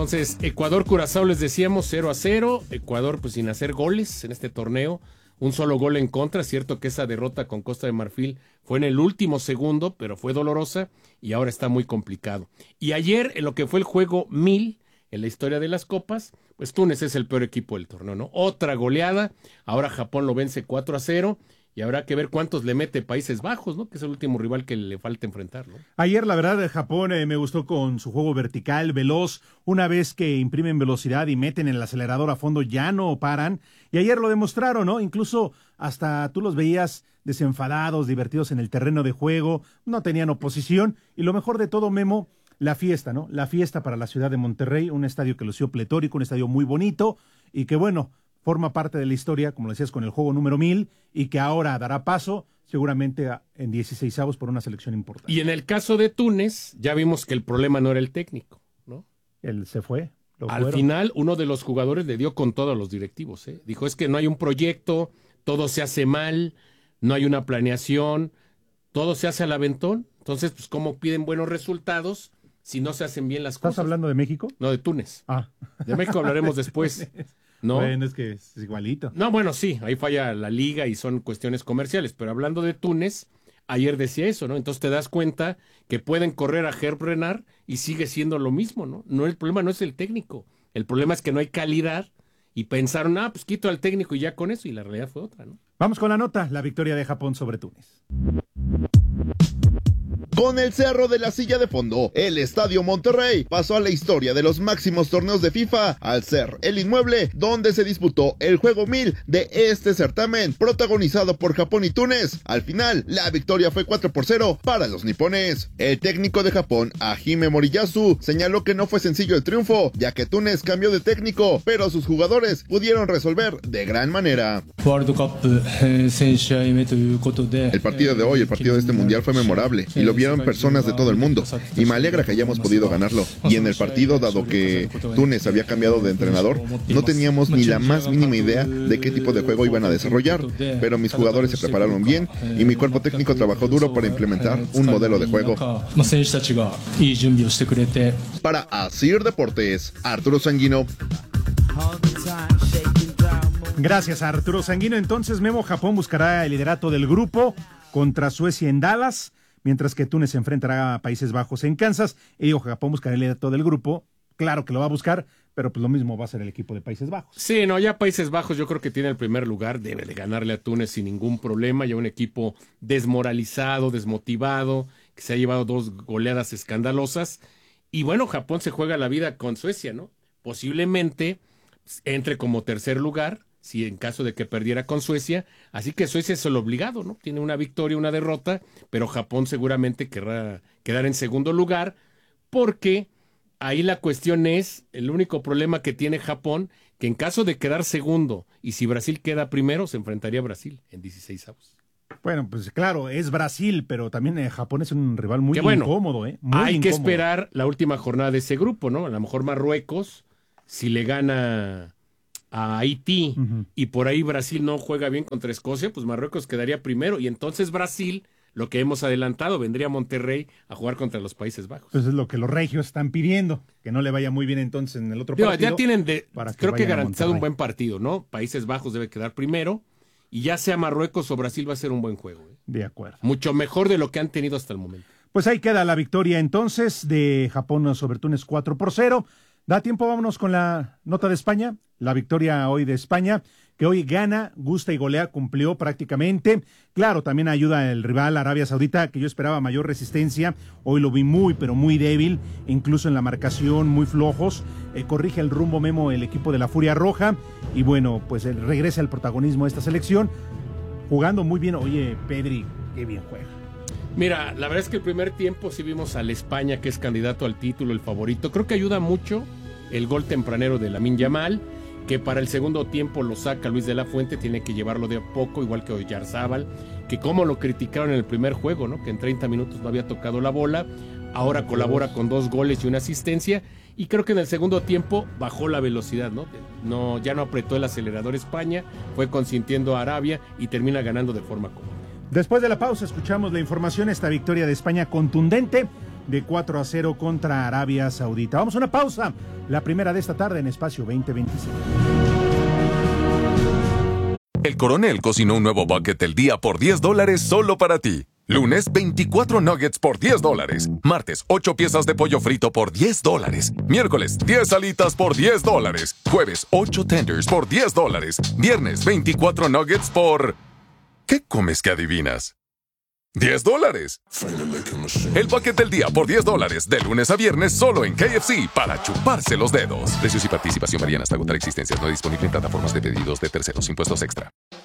Entonces, Ecuador-Curazao les decíamos 0-0. Ecuador pues sin hacer goles en este torneo. Un solo gol en contra. Cierto que esa derrota con Costa de Marfil fue en el último segundo, pero fue dolorosa y ahora está muy complicado. Y ayer, en lo que fue el juego 1000 en la historia de las copas, pues Túnez es el peor equipo del torneo, ¿no? Otra goleada. Ahora Japón lo vence 4-0. Y habrá que ver cuántos le mete Países Bajos, ¿no? Que es el último rival que le falta enfrentar, ¿no? Ayer, la verdad, Japón me gustó con su juego vertical, veloz. Una vez que imprimen velocidad y meten el acelerador a fondo, ya no paran. Y ayer lo demostraron, ¿no? Incluso hasta tú los veías desenfadados, divertidos en el terreno de juego. No tenían oposición. Y lo mejor de todo, Memo, la fiesta, ¿no? La fiesta para la ciudad de Monterrey. Un estadio que lució pletórico, un estadio muy bonito. Y que, bueno, forma parte de la historia, como lo decías, con el juego número 1000 y que ahora dará paso seguramente en 16avos por una selección importante. Y en el caso de Túnez, ya vimos que el problema no era el técnico, ¿no? Él se fue. Al final, uno de los jugadores le dio con todos los directivos, ¿eh? Dijo, es que no hay un proyecto, todo se hace mal, no hay una planeación, todo se hace al aventón. Entonces, pues, ¿cómo piden buenos resultados si no se hacen bien las cosas? ¿Estás hablando de México? No, de Túnez. Ah. De México hablaremos después. ¿No? Bueno, es que es igualito. No, bueno, sí, ahí falla la liga y son cuestiones comerciales, pero hablando de Túnez, ayer decía eso, ¿no? Entonces te das cuenta que pueden correr a Herb Renard y sigue siendo lo mismo, ¿no? No, el problema no es el técnico, el problema es que no hay calidad y pensaron, pues quito al técnico y ya con eso, y la realidad fue otra, ¿no? Vamos con la nota, la victoria de Japón sobre Túnez. Con el Cerro de la Silla de fondo, el Estadio Monterrey pasó a la historia de los máximos torneos de FIFA al ser el inmueble donde se disputó el juego 1000 de este certamen, protagonizado por Japón y Túnez. Al final, la victoria fue 4-0 para los nipones. El técnico de Japón, Hajime Moriyasu, señaló que no fue sencillo el triunfo, ya que Túnez cambió de técnico, pero sus jugadores pudieron resolver de gran manera. El partido de hoy, el partido de este mundial fue memorable, y lo vieron personas de todo el mundo, y me alegra que hayamos podido ganarlo. Y en el partido, dado que Túnez había cambiado de entrenador, no teníamos ni la más mínima idea de qué tipo de juego iban a desarrollar, pero mis jugadores se prepararon bien y mi cuerpo técnico trabajó duro para implementar un modelo de juego. Para Asir Deportes, Arturo Sanguino. Gracias a Arturo Sanguino. Entonces, Memo, Japón buscará el liderato del grupo contra Suecia en Dallas, mientras que Túnez se enfrentará a Países Bajos en Kansas. Y Japón buscará el liderato del grupo. Claro que lo va a buscar, pero pues lo mismo va a ser el equipo de Países Bajos. Sí, no, ya Países Bajos yo creo que tiene el primer lugar, debe de ganarle a Túnez sin ningún problema. Ya un equipo desmoralizado, desmotivado, que se ha llevado 2 goleadas escandalosas. Y bueno, Japón se juega la vida con Suecia, ¿no? Posiblemente entre como tercer lugar, si en caso de que perdiera con Suecia. Así que Suecia es el obligado, ¿no? Tiene una victoria, una derrota, pero Japón seguramente querrá quedar en segundo lugar, porque ahí la cuestión es, el único problema que tiene Japón, que en caso de quedar segundo, y si Brasil queda primero, se enfrentaría a Brasil en 16avos. Bueno, pues claro, es Brasil, pero también Japón es un rival muy incómodo, ¿eh? Muy hay incómodo. que esperar la última jornada de ese grupo, ¿no? A lo mejor Marruecos, si le gana a Haití y por ahí Brasil no juega bien contra Escocia, pues Marruecos quedaría primero y entonces Brasil, lo que hemos adelantado, vendría a Monterrey a jugar contra los Países Bajos. Pues es lo que los regios están pidiendo, que no le vaya muy bien entonces en el otro partido. Ya tienen, creo que garantizado un buen partido, ¿no? Países Bajos debe quedar primero y ya sea Marruecos o Brasil va a ser un buen juego, ¿eh? De acuerdo. Mucho mejor de lo que han tenido hasta el momento. Pues ahí queda la victoria entonces de Japón sobre Túnez 4-0. Da tiempo, vámonos con la nota de España. La victoria hoy de España, que hoy gana, gusta y golea, cumplió prácticamente. Claro, también ayuda el rival Arabia Saudita, que yo esperaba mayor resistencia. Hoy lo vi muy, pero muy débil, incluso en la marcación, muy flojos. Corrige el rumbo, Memo, el equipo de la Furia Roja. Y bueno, pues regresa el protagonismo de esta selección, jugando muy bien. Oye, Pedri, qué bien juega. Mira, la verdad es que el primer tiempo sí vimos al España, que es candidato al título, el favorito. Creo que ayuda mucho el gol tempranero de Lamine Yamal, que para el segundo tiempo lo saca Luis de la Fuente, tiene que llevarlo de a poco, igual que Oyarzábal, que como lo criticaron en el primer juego, ¿no? Que en 30 minutos no había tocado la bola, ahora colabora con 2 goles y una asistencia, y creo que en el segundo tiempo bajó la velocidad, ¿no? Ya no apretó el acelerador España, fue consintiendo a Arabia y termina ganando de forma cómoda. Después de la pausa escuchamos la información, esta victoria de España contundente de 4-0 contra Arabia Saudita. Vamos a una pausa, la primera de esta tarde en Espacio 2025. El Coronel cocinó un nuevo bucket del día por $10 solo para ti. Lunes, 24 nuggets por $10. Martes, 8 piezas de pollo frito por $10. Miércoles, 10 alitas por $10. Jueves, 8 tenders por $10. Viernes, 24 nuggets por... ¿Qué comes que adivinas? $10. El bucket del día por $10, de lunes a viernes solo en KFC para chuparse los dedos. Precios y participación varían hasta agotar existencias. No disponible en plataformas de pedidos de terceros. Impuestos extra.